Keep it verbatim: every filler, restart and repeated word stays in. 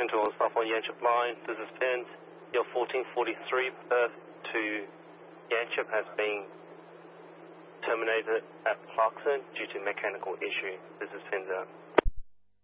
Station to South on Yanchep line. This is Pins. Your fourteen forty-three Perth to Yanchep has been terminated at Clarkson due to mechanical issue. This is Pins out.